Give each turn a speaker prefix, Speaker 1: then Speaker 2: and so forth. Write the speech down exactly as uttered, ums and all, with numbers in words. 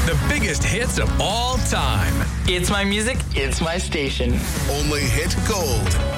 Speaker 1: The biggest hits of all time.
Speaker 2: It's my music, it's my station.
Speaker 3: Only hit gold.